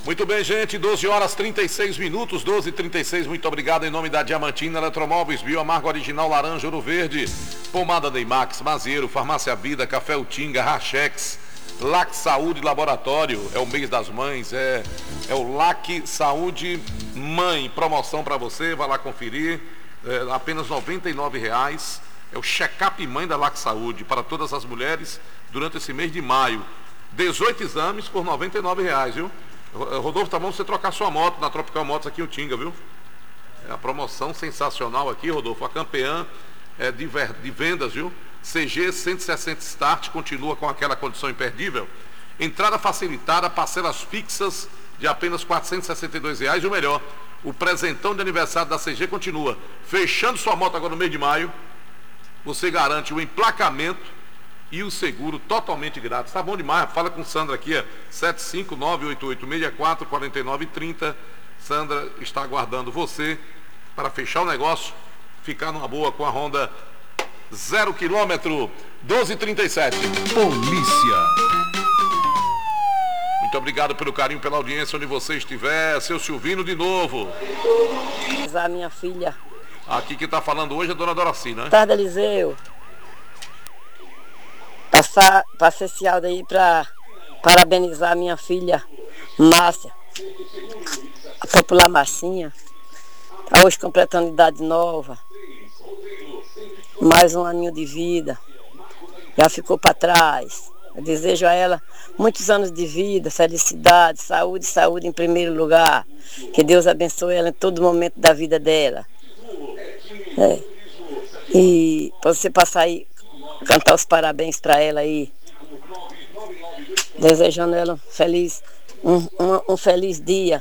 Muito bem, gente, 12 horas 36 minutos, 12h36, muito obrigado em nome da Diamantina Eletromóveis, Bioamargo Original Laranja, Ouro Verde, Pomada Deimax, Mazeiro, Farmácia Vida, Café Utinga, Rachex, LAC Saúde Laboratório, é o mês das mães, é o LAC Saúde Mãe, promoção para você, vai lá conferir, apenas R$ 99,00, é o check-up mãe da LAC Saúde, para todas as mulheres, durante esse mês de maio, 18 exames por R$ 99,00, viu? Rodolfo, tá bom você trocar sua moto na Tropical Motos aqui em Utinga, viu? É a promoção sensacional aqui, Rodolfo, a campeã de vendas, viu? CG 160 Start continua com aquela condição imperdível. Entrada facilitada, parcelas fixas de apenas R$ 462,00 e o melhor, o presentão de aniversário da CG continua. Fechando sua moto agora no mês de maio, você garante o emplacamento e o seguro totalmente grátis. Tá bom demais, fala com Sandra aqui, 75988644930. Sandra está aguardando você para fechar o negócio, ficar numa boa com a Honda 0 km. 12h37. Polícia. Muito obrigado pelo carinho, pela audiência onde você estiver. Seu Silvino de novo. A minha filha. Aqui que está falando hoje é a dona Doraci, né? Tarde, Eliseu. Passar esse áudio aí para parabenizar a minha filha Márcia, a popular Marcinha, está hoje completando idade nova, mais um aninho de vida, já ficou para trás. Eu desejo a ela muitos anos de vida, felicidade, saúde em primeiro lugar, que Deus abençoe ela em todo momento da vida dela. E para você passar aí, cantar os parabéns para ela aí, desejando ela um feliz dia.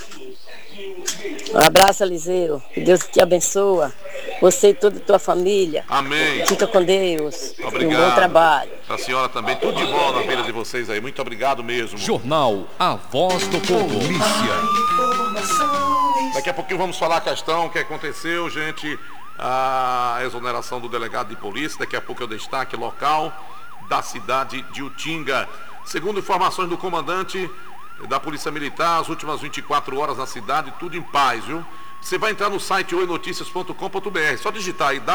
Um abraço, Eliseu, que Deus te abençoa, você e toda a tua família. Amém. Fica com Deus. Obrigado. Um bom trabalho. A senhora também, tudo de bom na vida de vocês aí, muito obrigado mesmo. Jornal A Voz do Povo. Polícia. Daqui a pouquinho vamos falar a questão que aconteceu, gente. A exoneração do delegado de polícia, daqui a pouco eu destaque local da cidade de Utinga. Segundo informações do comandante da Polícia Militar, as últimas 24 horas na cidade, tudo em paz, viu? Você vai entrar no site oinoticias.com.br, só digitar aí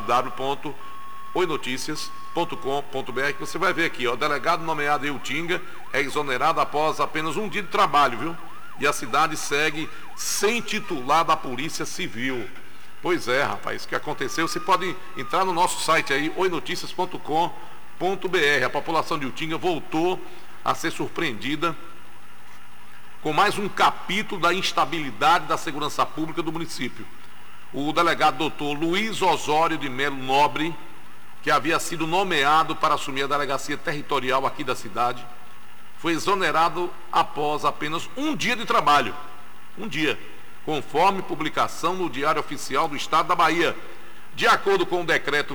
www.oinoticias.com.br que você vai ver aqui, ó, delegado nomeado em Utinga é exonerado após apenas um dia de trabalho, viu? E a cidade segue sem titular da Polícia Civil. Pois é, rapaz, o que aconteceu? Você pode entrar no nosso site aí, oinoticias.com.br. A população de Utinga voltou a ser surpreendida com mais um capítulo da instabilidade da segurança pública do município. O delegado doutor Luiz Osório de Melo Nobre, que havia sido nomeado para assumir a delegacia territorial aqui da cidade, foi exonerado após apenas um dia de trabalho. Um dia. Conforme publicação no Diário Oficial do Estado da Bahia, de acordo com o decreto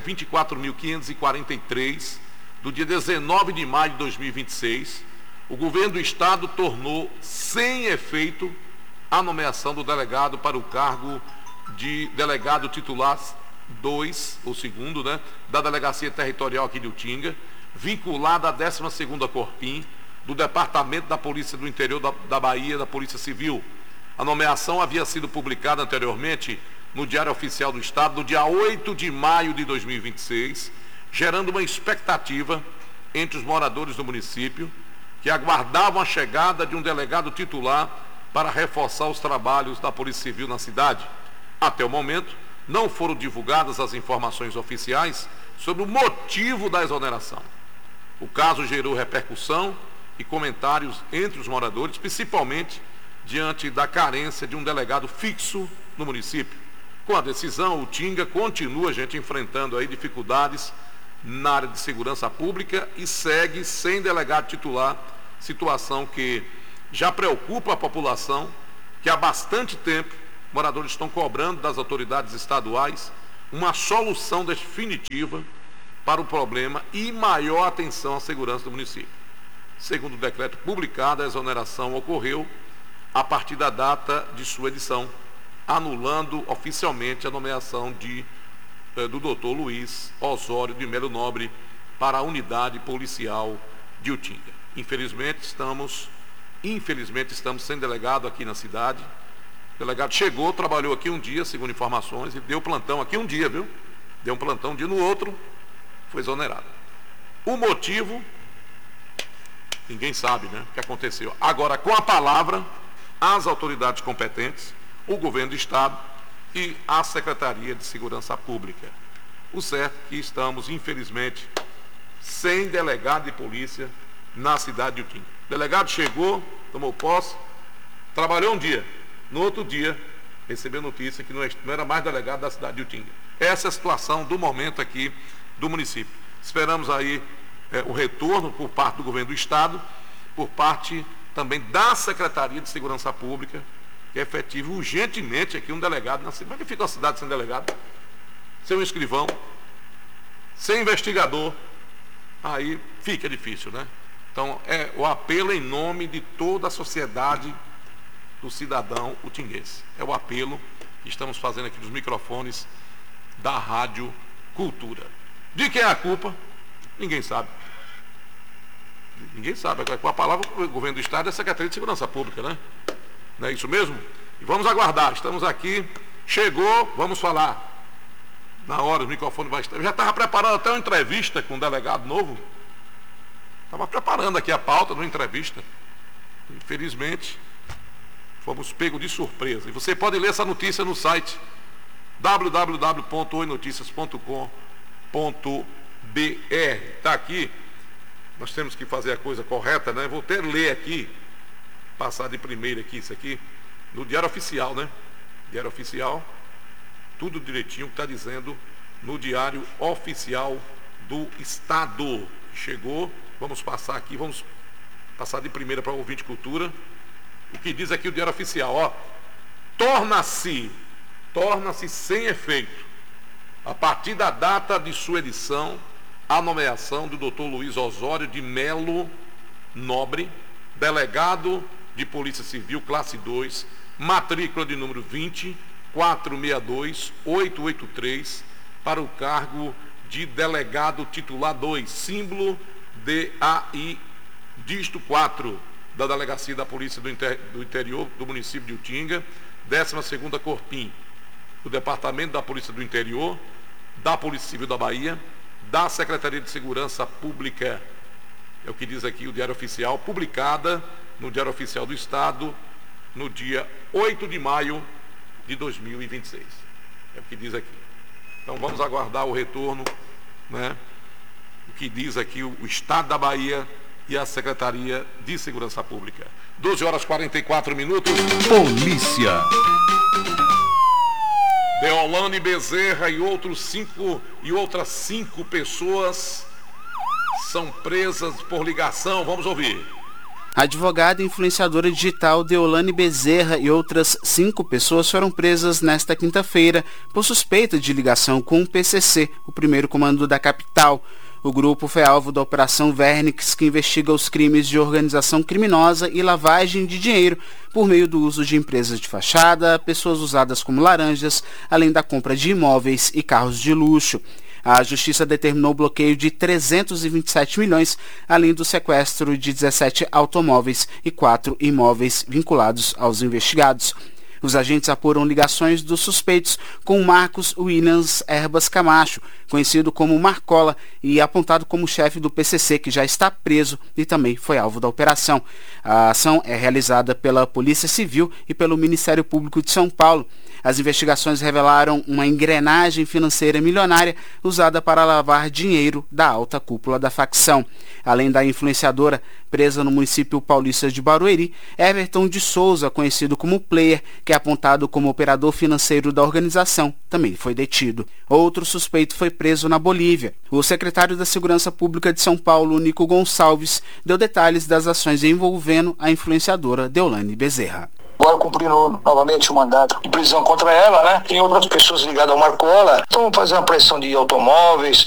24.543, do dia 19 de maio de 2026, o governo do Estado tornou sem efeito a nomeação do delegado para o cargo de delegado titular 2, ou segundo, né, da Delegacia Territorial aqui de Utinga, vinculado à 12ª Corpim, do Departamento da Polícia do Interior da Bahia, da Polícia Civil. A nomeação havia sido publicada anteriormente no Diário Oficial do Estado, no dia 8 de maio de 2026, gerando uma expectativa entre os moradores do município, que aguardavam a chegada de um delegado titular para reforçar os trabalhos da Polícia Civil na cidade. Até o momento, não foram divulgadas as informações oficiais sobre o motivo da exoneração. O caso gerou repercussão e comentários entre os moradores, principalmente diante da carência de um delegado fixo no município. Com a decisão, o Utinga continua, gente, enfrentando aí dificuldades na área de segurança pública e segue sem delegado titular, situação que já preocupa a população, que há bastante tempo moradores estão cobrando das autoridades estaduais uma solução definitiva para o problema e maior atenção à segurança do município. Segundo o decreto publicado, a exoneração ocorreu a partir da data de sua edição, anulando oficialmente a nomeação do doutor Luiz Osório de Melo Nobre para a unidade policial de Utinga. Infelizmente, estamos Infelizmente estamos sem delegado aqui na cidade. O delegado chegou, trabalhou aqui um dia, segundo informações, e deu plantão aqui um dia, viu? Deu um plantão um dia, no outro foi exonerado. O motivo, ninguém sabe, né? O que aconteceu. Agora, com a palavra, as autoridades competentes, o governo do Estado e a Secretaria de Segurança Pública. O certo é que estamos, infelizmente, sem delegado de polícia na cidade de Utinga. O delegado chegou, tomou posse, trabalhou um dia. No outro dia, recebeu notícia que não era mais delegado da cidade de Utinga. Essa é a situação do momento aqui do município. Esperamos aí o retorno por parte do governo do Estado, por parte também da Secretaria de Segurança Pública, que efetive urgentemente aqui um delegado na cidade. Como é que fica uma cidade sem delegado? Sem um escrivão, sem investigador, aí fica difícil, né? Então, é o apelo em nome de toda a sociedade do cidadão utinguense. É o apelo que estamos fazendo aqui dos microfones da Rádio Cultura. De quem é a culpa? Ninguém sabe. Ninguém sabe. Com a palavra do governo do Estado é a Secretaria de Segurança Pública, né? Não é isso mesmo? E vamos aguardar. Estamos aqui. Chegou, vamos falar. Na hora o microfone vai estar. Eu já estava preparando até uma entrevista com um delegado novo. Estava preparando aqui a pauta de uma entrevista. Infelizmente, fomos pegos de surpresa. E você pode ler essa notícia no site www.oinoticias.com.br. Está aqui. Nós temos que fazer a coisa correta, né? Vou até ler aqui, passar de primeira aqui, isso aqui, no Diário Oficial, né? Diário Oficial, tudo direitinho que está dizendo no Diário Oficial do Estado. Chegou, vamos passar aqui, vamos passar de primeira para o ouvinte cultura. O que diz aqui o Diário Oficial, ó. Torna-se sem efeito, a partir da data de sua edição, a nomeação do Dr. Luiz Osório de Melo Nobre, delegado de Polícia Civil, classe 2, matrícula de número 20.462.883, para o cargo de delegado titular 2, símbolo DAI, dígito 4, da Delegacia da Polícia do Interior do município de Utinga, 12ª Corpim, do Departamento da Polícia do Interior, da Polícia Civil da Bahia, da Secretaria de Segurança Pública, é o que diz aqui o Diário Oficial, publicada no Diário Oficial do Estado, no dia 8 de maio de 2026. É o que diz aqui. Então vamos aguardar o retorno, né? O que diz aqui o Estado da Bahia e a Secretaria de Segurança Pública. 12h44. Polícia. Deolane Bezerra e outras cinco pessoas são presas por ligação. Vamos ouvir. A advogada e influenciadora digital Deolane Bezerra e outras 5 pessoas foram presas nesta quinta-feira por suspeita de ligação com o PCC, o primeiro comando da capital. O grupo foi alvo da Operação Vernix, que investiga os crimes de organização criminosa e lavagem de dinheiro por meio do uso de empresas de fachada, pessoas usadas como laranjas, além da compra de imóveis e carros de luxo. A Justiça determinou o bloqueio de 327 milhões, além do sequestro de 17 automóveis e 4 imóveis vinculados aos investigados. Os agentes apuram ligações dos suspeitos com Marcos Williams Herbas Camacho, conhecido como Marcola e apontado como chefe do PCC, que já está preso e também foi alvo da operação. A ação é realizada pela Polícia Civil e pelo Ministério Público de São Paulo. As investigações revelaram uma engrenagem financeira milionária usada para lavar dinheiro da alta cúpula da facção. Além da influenciadora, presa no município paulista de Barueri, Everton de Souza, conhecido como Player, que é apontado como operador financeiro da organização, também foi detido. Outro suspeito foi preso na Bolívia. O secretário da Segurança Pública de São Paulo, Nico Gonçalves, deu detalhes das ações envolvendo a influenciadora Deolane Bezerra. Agora cumprindo novamente o mandato de prisão contra ela, né? Tem outras pessoas ligadas ao Marcola. Então vamos fazer uma pressão de automóveis,